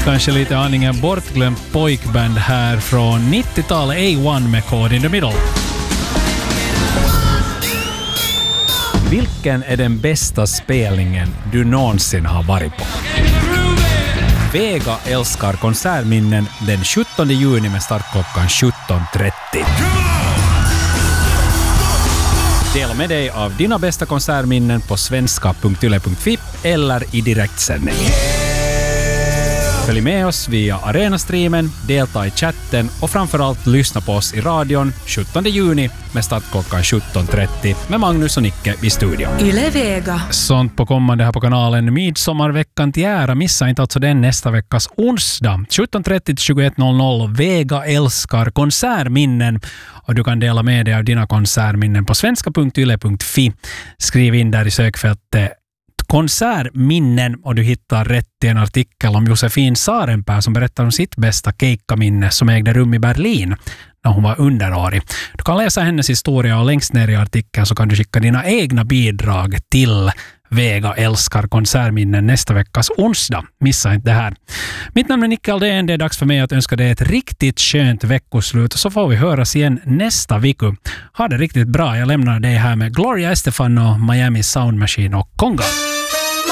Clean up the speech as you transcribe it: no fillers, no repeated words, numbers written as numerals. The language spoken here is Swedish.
Kanske lite aningen bortglömt pojkband här från 90-talet, A1 med Caught in the Middle. Vilken är den bästa spelningen du någonsin har varit på? Vega älskar konsertminnen den 17 juni med start klockan 17.30. Dela med dig av dina bästa konsertminnen på svenska.yle.fi eller i direktsändning. Följ med oss via Arena-streamen, delta i chatten och framförallt lyssna på oss i radion 17 juni med start klockan 17.30 med Magnus och Nicke i studion. Yle Vega. Sånt på kommande här på kanalen. Midsommarveckan till ära. Missa inte alltså den nästa veckas onsdag. 17.30 till 21.00. Vega älskar konsertminnen. Och du kan dela med dig av dina konsertminnen på svenska.yle.fi. Skriv in där i sökfältet konsertminnen och du hittar rätt i en artikel om Josefin Sarenpää som berättar om sitt bästa keikkaminne som ägde rum i Berlin när hon var underårig. Du kan läsa hennes historia och längst ner i artikeln så kan du skicka dina egna bidrag till Vega älskar konsertminnen nästa veckas onsdag. Missa inte det här. Mitt namn är Nicke Aldén. Det är dags för mig att önska dig ett riktigt skönt veckoslut så får vi höras igen nästa vecka. Ha det riktigt bra. Jag lämnar dig här med Gloria Estefan och Miami Sound Machine och Konga.